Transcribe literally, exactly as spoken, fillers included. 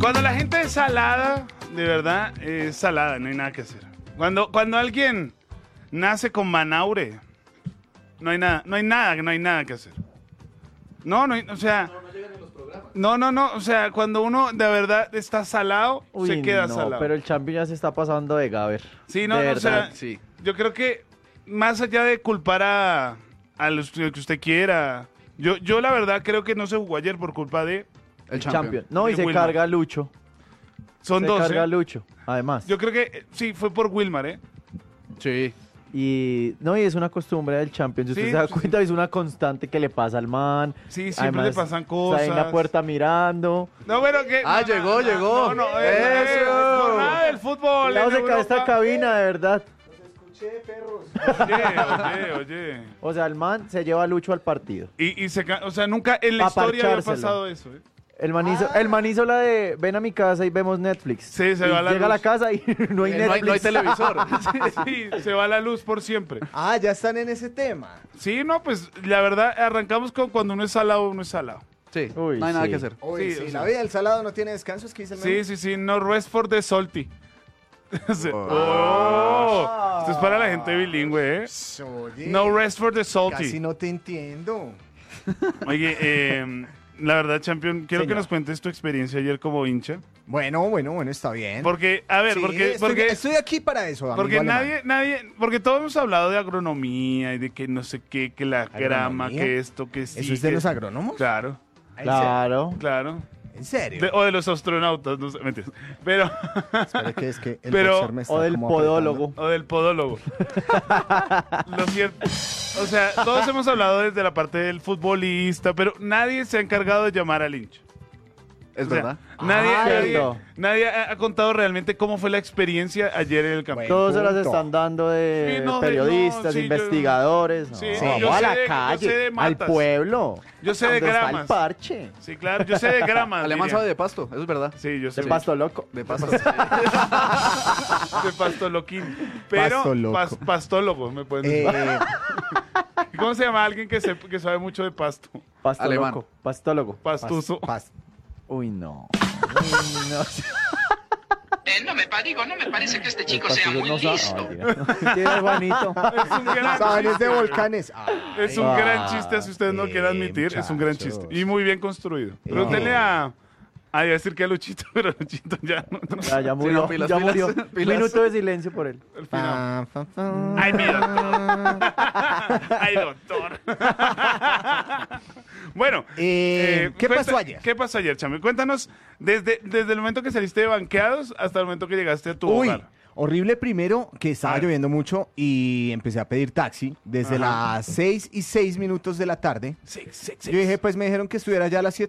Cuando la gente es salada, de verdad, es salada, no hay nada que hacer. Cuando, cuando alguien nace con manaure, no hay nada, no hay nada, no hay nada que hacer. No, no, hay- o sea... No, no, no, o sea, cuando uno de verdad está salado, Uy, se queda no, salado. pero el Champions ya se está pasando de Gaber. Sí, no, de no, o verdad. sea, Sí. yo creo que más allá de culpar a, a los que usted quiera, yo, yo la verdad creo que no se jugó ayer por culpa de... El Champions. champion. No, y De se Wilmar. carga Lucho. Son se dos, carga ¿eh? Lucho, además. Yo creo que eh, sí, fue por Wilmar, ¿eh? Sí. Y no, y es una costumbre del Champions. Si usted Sí, se da sí, cuenta, es una constante que le pasa al man. Sí, siempre Además, le pasan Está cosas. en la puerta mirando. No, bueno, que... Ah, no, llegó, no, llegó. No, no, eh, ¡Eso! eh, jornada del fútbol Cuidado, en se cae esta Europa. cabina, de verdad. Oye, oye, oye. O sea, el man se lleva a Lucho al partido. Y, y se... ca- O sea, nunca en la Pa' historia había parchárselo. pasado eso, ¿eh? El man, hizo, el man hizo la de ven a mi casa y vemos Netflix. Sí, se Y va la llega a la luz. casa y no hay Eh, Netflix. no, hay, no hay televisor. Sí, se va la luz por siempre. Ah, ya están en ese tema. Sí, no, pues la verdad, arrancamos con cuando uno es salado, uno es salado. Sí, Uy, no hay nada sí. que hacer. Uy, Sí, sí, o sea. la vida del salado no tiene descanso, es que dice el meme. Sí, sí, sí, no rest for the salty. Sí. Oh, esto es para la gente bilingüe, ¿eh? Oye, No rest for the salty. casi no te entiendo. Oye, eh, la verdad, Champion, quiero que Señor. nos cuentes tu experiencia ayer como hincha. Bueno, bueno, bueno, está bien. Porque, a ver, Sí, porque, estoy, porque, estoy aquí para eso, amigo porque alemán. nadie, nadie, porque todos hemos hablado de agronomía y de que no sé qué, que la grama, ¿Agronomía? que esto, que sí. ¿Eso es de que- los agrónomos? Claro, ¿En Claro. claro. serio? ¿En serio? De- o de los astronautas, no sé, mentiras. Pero, Espera que es que el Pero- boxer me está O del como podólogo. o del podólogo. Lo cierto. O sea, todos hemos hablado desde la parte del futbolista, pero nadie se ha encargado de llamar al hincha. Es O sea, verdad. Nadie, Ah, nadie, cierto. nadie ha, ha contado realmente cómo fue la experiencia ayer en el campo. Bueno. Todos se las punto. están dando de Sí, no, de- periodistas, no, sí, yo- investigadores. No, Sí, sí, vamos yo a sé la de- yo calle, sé de al matas. pueblo. Yo sé de donde está gramas. el parche. Sí, claro, yo sé de gramas. Alemán diría. sabe de pasto, eso es verdad. Sí, yo sé. De pasto loco. De pasto. De pastoloquín. Pero Pastoloco. pas- pastólogo, me pueden decir. Eh, ¿Cómo se llama alguien que, se, que sabe mucho de pasto? Pasto Alemán. loco. Pastólogo. Pastuso. pas- Uy, no. Uy, no. Eh, no me pa- digo, no me parece que este chico El sea pastuso muy no sabe- listo. Ah, mentira. Tiene Juanito. Es un gran Sabenes chiste. de volcanes. Ay, Es un Ay. gran chiste, si usted no quiere Eh, admitir, es un gran muchachos. chiste. Y muy bien construido. Pregúntele a... Ah, iba a decir que a Luchito, pero Luchito ya no. no. Ya, ya Sí, murió. no, pilas, ya pilas, murió. pilas. Minuto de silencio por él. Al final. Fa, fa, fa. Ay, mi doctor. Ay, doctor. Bueno. Eh, ¿qué cuenta- pasó ayer? ¿Qué pasó ayer, Chame? Cuéntanos desde, desde el momento que saliste de banqueados hasta el momento que llegaste a tu Uy, hogar. horrible primero que estaba A ver. lloviendo mucho y empecé a pedir taxi desde Ajá. las seis y seis minutos de la tarde. Sí, sí, sí. Yo dije, pues me dijeron que estuviera ya a las